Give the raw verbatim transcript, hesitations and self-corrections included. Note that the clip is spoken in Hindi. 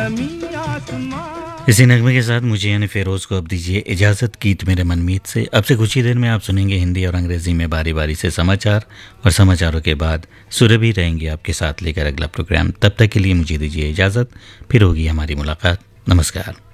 जमीन आसमां। इसी नगमे के साथ मुझे यानी फेरोज को अब दीजिए इजाज़त। गीत मेरे मनमीत से अब से कुछ ही देर में आप सुनेंगे हिंदी और अंग्रेज़ी में बारी बारी से समाचार, और समाचारों के बाद सुरभि रहेंगे आपके साथ लेकर अगला प्रोग्राम। तब तक के लिए मुझे दीजिए इजाज़त, फिर होगी हमारी मुलाकात। नमस्कार।